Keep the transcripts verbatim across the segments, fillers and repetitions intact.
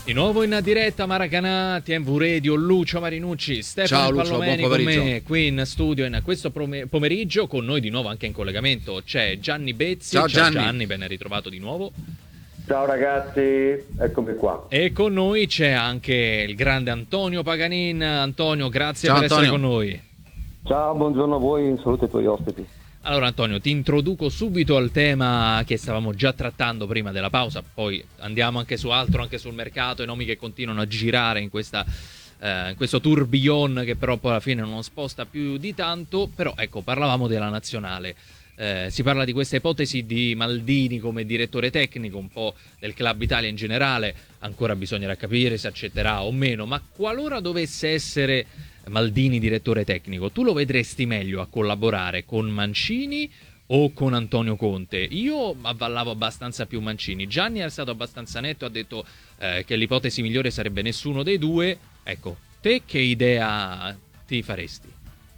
Di nuovo in diretta Maracanã, T M V Radio, Lucio Marinucci, Stefano Ciao, Lucio, Pallomeni buon con pomeriggio. me qui in studio in questo pomeriggio. Con noi di nuovo anche in collegamento c'è Gianni Bezzi. Ciao, Ciao Gianni. Gianni, ben ritrovato di nuovo. Ciao ragazzi, eccomi qua. E con noi c'è anche il grande Antonio Paganin. Antonio, grazie Ciao, per Antonio. essere con noi. Ciao, buongiorno a voi, un saluto ai tuoi ospiti. Allora Antonio, ti introduco subito al tema che stavamo già trattando prima della pausa, poi andiamo anche su altro, anche sul mercato, i nomi che continuano a girare in, questa, eh, in questo tourbillon che però poi alla fine non sposta più di tanto. Però ecco, parlavamo della nazionale, eh, si parla di questa ipotesi di Maldini come direttore tecnico, un po' del Club Italia in generale, ancora bisognerà capire se accetterà o meno, ma qualora dovesse essere Maldini direttore tecnico, tu lo vedresti meglio a collaborare con Mancini o con Antonio Conte? Io avvallavo abbastanza più Mancini. Gianni è stato abbastanza netto, ha detto eh, che l'ipotesi migliore sarebbe nessuno dei due. Ecco, te che idea ti faresti?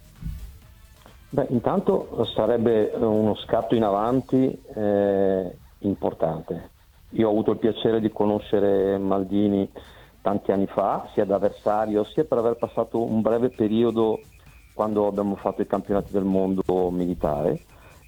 Beh, intanto sarebbe uno scatto in avanti eh, importante. Io ho avuto il piacere di conoscere Maldini tanti anni fa, sia da avversario sia per aver passato un breve periodo quando abbiamo fatto i campionati del mondo militare,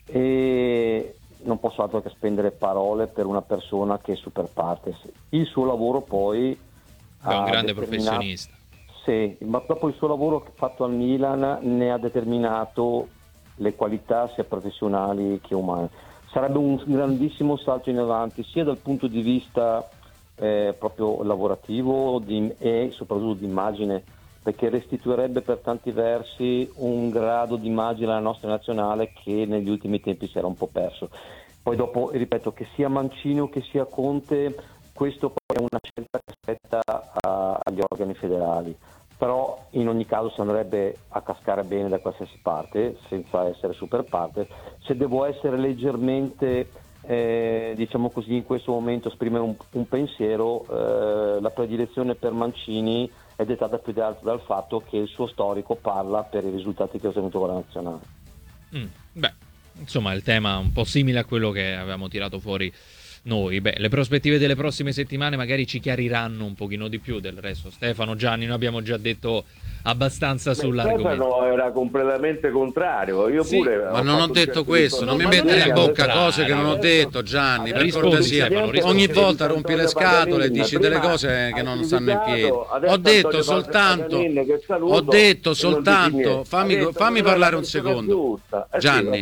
e non posso altro che spendere parole per una persona che è super partes. Il suo lavoro poi è un grande determinato... professionista. Sì, ma dopo il suo lavoro fatto al Milan ne ha determinato le qualità sia professionali che umane. Sarebbe un grandissimo salto in avanti sia dal punto di vista Eh, proprio lavorativo di, e soprattutto di immagine, perché restituirebbe per tanti versi un grado di immagine alla nostra nazionale che negli ultimi tempi si era un po' perso. Poi dopo, ripeto, che sia Mancini o che sia Conte, questo poi è una scelta che spetta a, agli organi federali, però in ogni caso si andrebbe a cascare bene da qualsiasi parte senza essere super parte. Se devo essere leggermente Eh, diciamo così, in questo momento esprimere un, un pensiero, eh, la predilezione per Mancini è dettata più di altro dal fatto che il suo storico parla per i risultati che ha ottenuto con la nazionale. Mm, beh, insomma, il tema è un po' simile a quello che avevamo tirato fuori noi. Beh, le prospettive delle prossime settimane magari ci chiariranno un pochino di più. Del resto, Stefano, Gianni, noi abbiamo già detto abbastanza sull'argomento. Stefano era completamente contrario. Io Sì, pure Ma ho non ho fatto detto un questo, non mi ma mettere non in è bocca contrario. cose che non ho detto, Gianni, per Rispondi, cortesia. Stefano, rispondi. Ogni volta Antonio rompi le scatole e Paganin, dici delle prima cose che hai non stanno in piedi. criticato, adesso Ho detto Antonio soltanto, Paganin, che saluto, ho detto e non dici niente. soltanto, fammi, Ha detto fammi che non è parlare la un persona secondo. giusta. Eh sì, Gianni,